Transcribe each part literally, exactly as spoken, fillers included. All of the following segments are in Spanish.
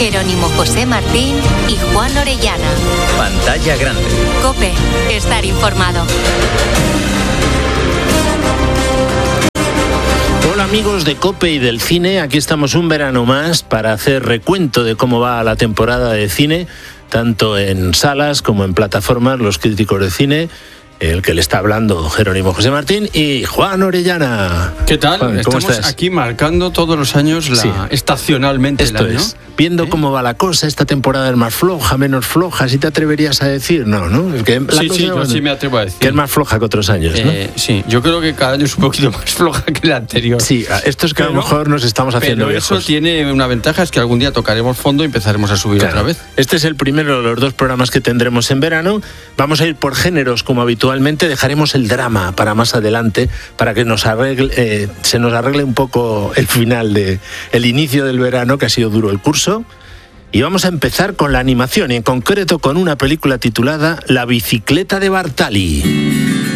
Jerónimo José Martín y Juan Orellana. Pantalla grande. COPE. Estar informado. Hola amigos de COPE y del cine, aquí estamos un verano más para hacer recuento de cómo va la temporada de cine, tanto en salas como en plataformas, los críticos de cine. El que le está hablando, Jerónimo José Martín y Juan Orellana. ¿Qué tal? Juan, ¿cómo Estamos estás? aquí marcando todos los años la, sí. estacionalmente. Esto el año. es, viendo ¿Eh? cómo va la cosa, esta temporada es más floja, menos floja, si te atreverías a decir, no, ¿no? Es que la sí, cosa, sí, yo bueno, sí me atrevo a decir. Que es más floja que otros años, ¿no? Eh, sí, yo creo que cada año es un poquito más floja que la anterior. Sí, esto es que pero, a lo mejor nos estamos haciendo pero viejos. Eso tiene una ventaja, es que algún día tocaremos fondo y empezaremos a subir claro. otra vez. Este es el primero de los dos programas que tendremos en verano. Vamos a ir por géneros como habitualmente, dejaremos el drama para más adelante, para que nos arregle, eh, se nos arregle un poco el final de el inicio del verano, que ha sido duro el curso. Y vamos a empezar con la animación, y en concreto con una película titulada La bicicleta de Bartali.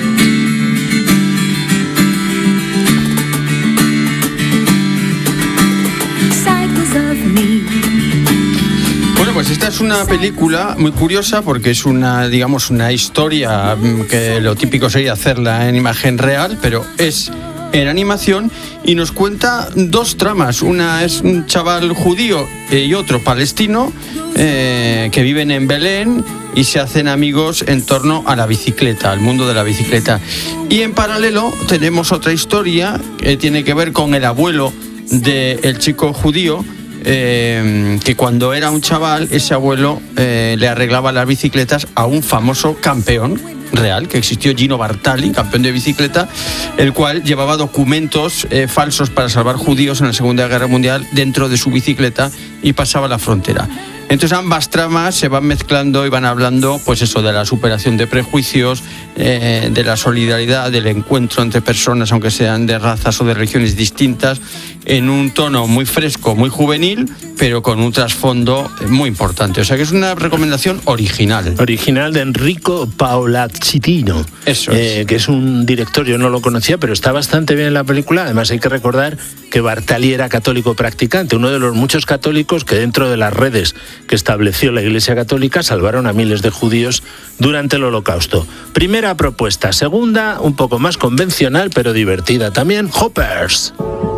Pues esta es una película muy curiosa porque es una, digamos, una historia que lo típico sería hacerla en imagen real, pero es en animación y nos cuenta dos tramas. Una es un chaval judío y otro palestino eh, que viven en Belén y se hacen amigos en torno a la bicicleta, al mundo de la bicicleta. Y en paralelo tenemos otra historia que tiene que ver con el abuelo del chico judío. Eh, que cuando era un chaval, ese abuelo eh, le arreglaba las bicicletas a un famoso campeón real que existió, Gino Bartali, campeón de bicicleta, el cual llevaba documentos eh, falsos para salvar judíos en la Segunda Guerra Mundial dentro de su bicicleta y pasaba la frontera. Entonces ambas tramas se van mezclando y van hablando, pues eso, de la superación de prejuicios, eh, de la solidaridad, del encuentro entre personas, aunque sean de razas o de religiones distintas, en un tono muy fresco, muy juvenil, pero con un trasfondo muy importante. O sea que es una recomendación original. Original de Enrico Paolazzitino. Eso es. Eh, que es un director, yo no lo conocía, pero está bastante bien en la película. Además hay que recordar que Bartali era católico practicante, uno de los muchos católicos que dentro de las redes que estableció la Iglesia Católica salvaron a miles de judíos durante el Holocausto. Primera propuesta. Segunda, un poco más convencional, pero divertida también, Hoppers.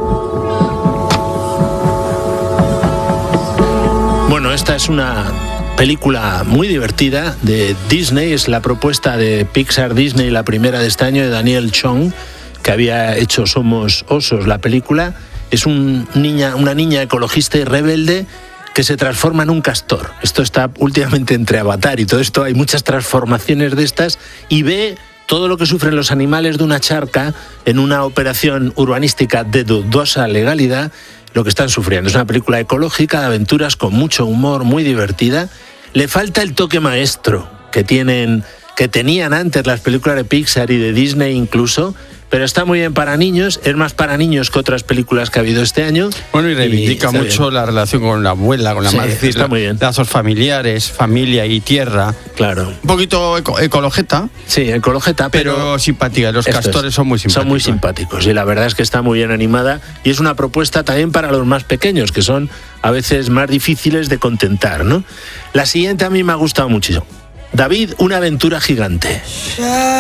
Bueno, esta es una película muy divertida de Disney, es la propuesta de Pixar Disney, la primera de este año, de Daniel Chong, que había hecho Somos Osos, la película. Es un niña, una niña ecologista y rebelde que se transforma en un castor. Esto está últimamente entre Avatar y todo esto, hay muchas transformaciones de estas, y ve todo lo que sufren los animales de una charca en una operación urbanística de dudosa legalidad, lo que están sufriendo. Es una película ecológica, de aventuras, con mucho humor, muy divertida. Le falta el toque maestro que tienen, que tenían antes las películas de Pixar y de Disney incluso, pero está muy bien para niños, es más para niños que otras películas que ha habido este año. Bueno, y reivindica y mucho bien la relación con la abuela, con la sí, madre, es decir, está muy bien. Lazos familiares, familia y tierra. Claro. Un poquito eco, ecologeta. Sí, ecologeta, pero, pero simpática. Los castores es, son muy simpáticos. Son muy simpáticos y la verdad es que está muy bien animada y es una propuesta también para los más pequeños, que son a veces más difíciles de contentar, ¿no? La siguiente a mí me ha gustado muchísimo. David, una aventura gigante.